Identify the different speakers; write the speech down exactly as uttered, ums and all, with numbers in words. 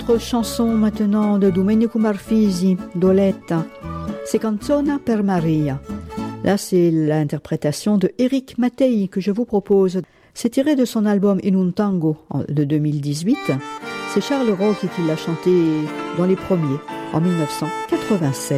Speaker 1: autre chanson maintenant de Domenico Marfisi, Doletta. C'est Canzona per Maria. Là, c'est l'interprétation de Eric Mattei que je vous propose. C'est tiré de son album In un tango de deux mille dix-huit. C'est Charles Rocchi qui l'a chanté dans les premiers, en mille neuf cent quatre-vingt-seize.